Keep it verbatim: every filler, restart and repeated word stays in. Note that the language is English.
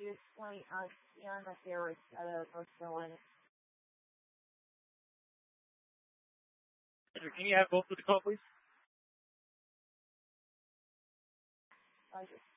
you explain us yan that there is uh, Barcelona? Can you have both of the call, please? I just